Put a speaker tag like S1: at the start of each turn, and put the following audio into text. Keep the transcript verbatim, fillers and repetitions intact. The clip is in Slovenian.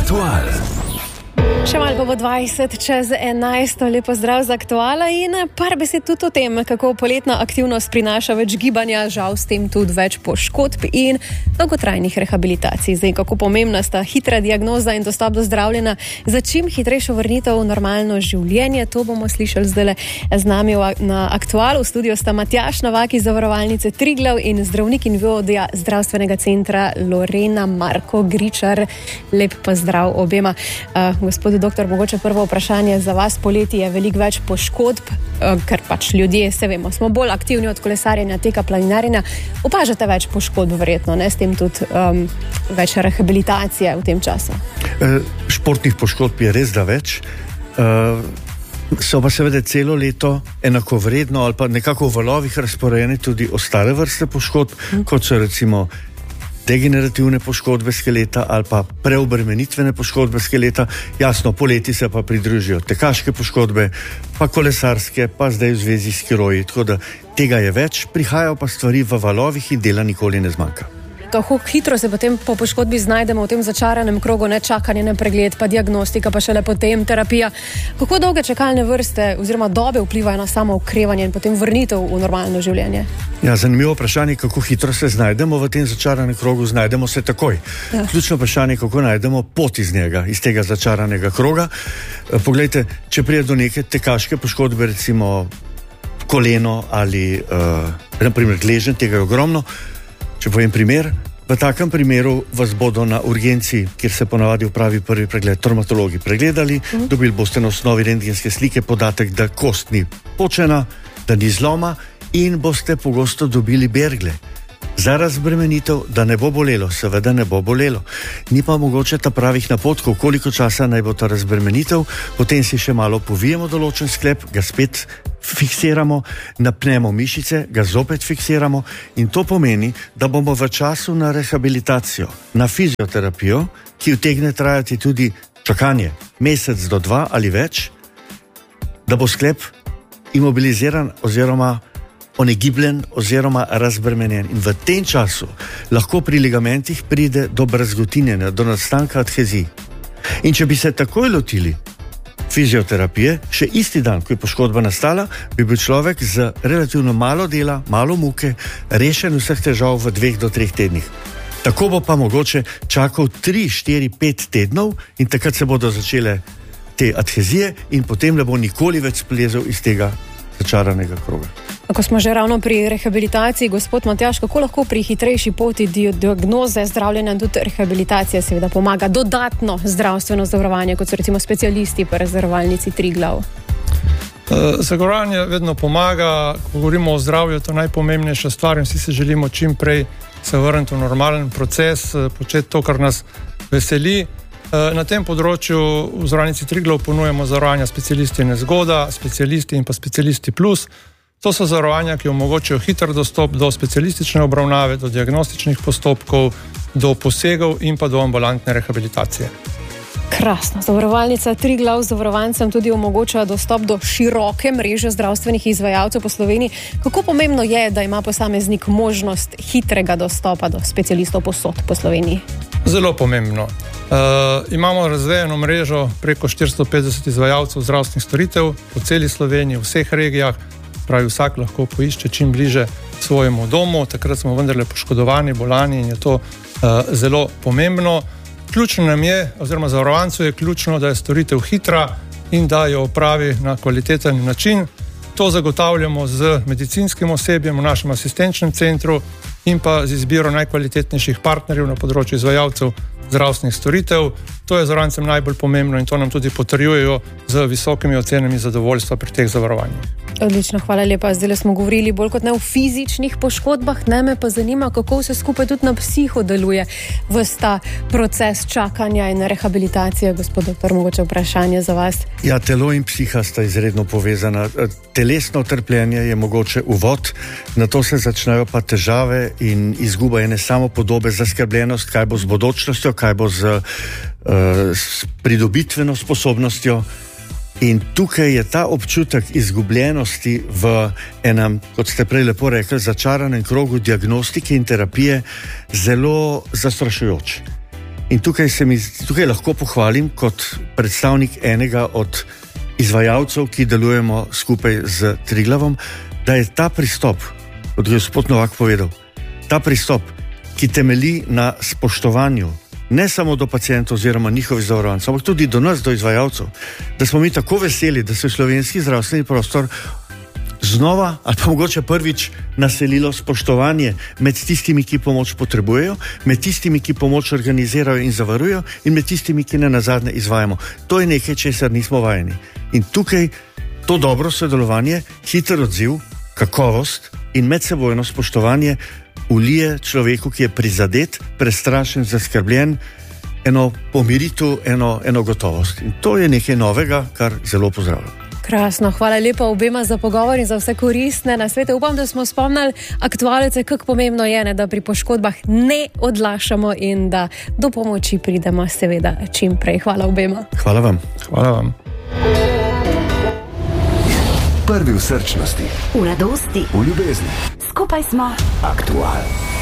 S1: Aktual.
S2: Še malo bo dvajset čez enajsto, lepo zdrav za Aktuala in par besed tudi o tem, kako poletna aktivnost prinaša več gibanja, žal s tem tudi več poškodb in dolgotrajnih rehabilitacij. Zdaj, kako pomembna sta hitra diagnoza in dostop do zdravljenja za čim hitrejšo vrnitev v normalno življenje, to bomo slišali zdaj z nami na Aktualu. V studiu sta Matjaž Novak iz Zavarovalnice Triglav in zdravnik in vodja zdravstvenega centra Lorena Marko Gričar. Lep pozdrav obema. Uh, gospod doktor, mogoče prvo vprašanje za vas. Poleti je veliko več poškodb, ker pač ljudje, se vemo, smo bolj aktivni od kolesarjenja, teka, planinarjenja. Opažate več poškodb verjetno, ne? S tem tudi um, več rehabilitacije v tem času.
S3: E, športnih poškodb je res da več. E, so pa seveda celo leto enakovredno ali pa nekako v valovih razporejene tudi ostale vrste poškodb, hm. kot so recimo degenerativne poškodbe skeleta ali pa preobremenitvene poškodbe skeleta. Jasno, poleti se pa pridružijo tekaške poškodbe, pa kolesarske, pa zdaj v zvezi s skiroji. Tako da tega je več, prihajajo pa stvari v valovih in dela nikoli ne zmanjka.
S2: Kako hitro se potem po poškodbi znajdemo v tem začaranem krogu, ne čakanje na pregled, pa diagnostika, pa šele potem terapija. Kako dolge čakalne vrste oziroma dobe vplivajo na samo okrevanje in potem vrnitev v normalno življenje?
S3: Ja, zanimivo vprašanje, kako hitro se znajdemo v tem začaranem krogu. Znajdemo se takoj. Ja. Ključno vprašanje, kako najdemo pot iz njega, iz tega začaranega kroga. Poglejte, če pride do neke tekaške poškodbe, recimo koleno ali uh, naprimer gleženj, tega je ogromno. Če povem primer, v takem primeru vas bodo na urgenci, kjer se ponavadi opravi prvi pregled, traumatologi pregledali, mm. dobili boste na osnovi rentgenske slike podatek, da kost ni počena, da ni zloma in boste pogosto dobili bergle. Za razbremenitev, da ne bo bolelo, seveda ne bo bolelo. Ni pa mogoče ta pravih napotkov, koliko časa naj bo ta razbremenitev, potem si še malo povijemo določen sklep, ga spet fiksiramo, napnemo mišice, ga zopet fiksiramo in to pomeni, da bomo v času na rehabilitacijo, na fizioterapijo, ki utegne trajati tudi čakanje, mesec do dva ali več, da bo sklep imobiliziran oziroma onegibljen oziroma razbremenjen. In v tem času lahko pri ligamentih pride do brazgotinjenja, do nastanka adhezij. In če bi se takoj lotili fizioterapije, še isti dan, ko je poškodba nastala, bi bil človek z relativno malo dela, malo muke, rešen vseh težav v dveh do treh tednih. Tako bo pa mogoče čakal tri, štiri, pet tednov in takrat se bodo začele te adhezije in potem ne bo nikoli več splezel iz tega začaranega kroga.
S2: Ko smo že ravno pri rehabilitaciji, gospod Matjaž, kako lahko pri hitrejši poti diagnoze, zdravljenja in tudi rehabilitacije seveda pomaga dodatno zdravstveno zavarovanje, kot so recimo specialisti pri Zavarovalnici Triglav?
S4: Zavarovanje vedno pomaga, ko govorimo o zdravju, to je najpomembnejša stvar in vsi se želimo čim prej se vrniti v normalen proces, početi to, kar nas veseli. Na tem področju v Zavarovalnici Triglav ponujemo zavarovanja specialisti nezgoda, specialisti in pa specialisti plus. To so zavarovanja, ki omogočajo hiter dostop do specialistične obravnave, do diagnostičnih postopkov, do posegov in pa do ambulantne rehabilitacije.
S2: Krasno. Zavarovalnica Triglav zavarovancem tudi omogoča dostop do široke mreže zdravstvenih izvajalcev po Sloveniji. Kako pomembno je, da ima posameznik možnost hitrega dostopa do specialistov posod po Sloveniji?
S4: Zelo pomembno. Uh, imamo razvejeno mrežo preko štiristo petdeset izvajalcev zdravstvenih storitev po celi Sloveniji, v vseh regijah, pravi vsak lahko poišče čim bliže svojemu domu, takrat smo vendarle poškodovani, bolani in je to uh, zelo pomembno. Ključno nam je, oziroma zavarovancu je ključno, da je storitev hitra in da jo opravi na kvaliteten način. To zagotavljamo z medicinskim osebjem v našem asistenčnem centru in pa z izbiro najkvalitetnejših partnerjev na področju izvajalcev zdravstvenih storitev. To je zavarovancem najbolj pomembno in to nam tudi potrjujejo z visokimi ocenami zadovoljstva pri teh zavarovanjih.
S2: Odlično, hvala lepa. Zdaj smo govorili bolj kot ne o fizičnih poškodbah, ne me pa zanima, kako vse skupaj tudi na psiho deluje ves ta proces čakanja in rehabilitacije. Gospod doktor, mogoče vprašanje za vas.
S3: Ja, telo in psiha sta izredno povezana. Telesno trpljenje je mogoče uvod, na to se začnejo pa težave in izguba ene samopodobe, zaskrbljenost, kaj bo z bodočnostjo, kaj bo z, uh, s pridobitveno sposobnostjo. In tukaj je ta občutek izgubljenosti v enem, kot ste prej lepo rekli, začaranem krogu diagnostike in terapije zelo zastrašujoč. In tukaj, se mi, tukaj lahko pohvalim kot predstavnik enega od izvajalcev, ki delujemo skupaj z Triglavom, da je ta pristop, kot je gospod Novak povedal, ta pristop, ki temelji na spoštovanju ne samo do pacientov oziroma njihovih zavarovancev, ampak tudi do nas, do izvajalcev, da smo mi tako veseli, da se v slovenski zdravstveni prostor znova, ali pa mogoče prvič, naselilo spoštovanje med tistimi, ki pomoč potrebujejo, med tistimi, ki pomoč organizirajo in zavarujejo, in med tistimi, ki ne nazadnje izvajamo. To je nekaj, česar nismo vajeni. In tukaj to dobro sodelovanje, hiter odziv, kakovost in medsebojno spoštovanje ulije človeku, ki je prizadet, prestrašen, zaskrbljen, eno pomiritev, eno, eno gotovost. In to je nekaj novega, kar zelo pozdravljam.
S2: Krasno, hvala lepa obema za pogovor in za vse koristne nasvete. Upam, da smo spomnili aktualce, kako pomembno je, ne, da pri poškodbah ne odlašamo in da do pomoči pridemo seveda čim prej. Hvala obema.
S3: Hvala vam.
S4: Hvala vam.
S1: Prvi v srčnosti,
S5: v radosti,
S1: v ljubezni.
S5: Skupaj smo
S1: Aktual.